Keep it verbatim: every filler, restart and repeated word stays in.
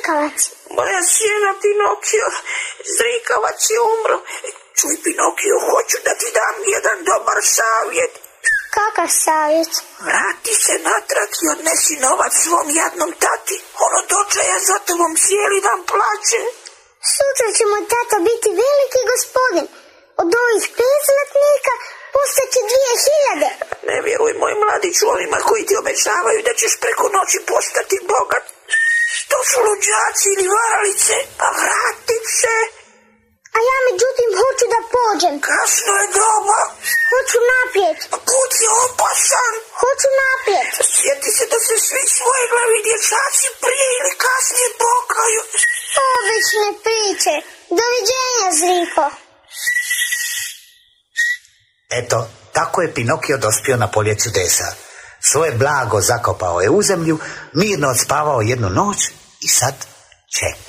zrikavac? Moja sjena Pinokio, zrikavac je umro. Čuj, Pinokio, hoću da ti dam jedan dobar savjet. Kakav savjet? Vrati se natrag i odnesi novac svom jadnom tati. Ono dočaja za tobom cijeli dan plaće. Sutra će moj tata biti veliki gospodin. Od ovih pet zlatnika postaće dvije hiljade. Ne vjeruj, moj mladić, onima koji ti obećavaju da ćeš preko noći postati bogat. To su luđaci ili varalice, pa vratit se. A ja međutim hoću da pođem. Kasno je doba. Hoću naprijed. Put je opasan. Hoću naprijed. Sjeti se da se svi svoje glavi dječaci prije ili kasnije pokaju. Obične priče. Doviđenja, Zriko. Eto, tako je Pinokio dospio na polje čudesa. Svoje blago zakopao je u zemlju, mirno odspavao jednu noć i sad čeka.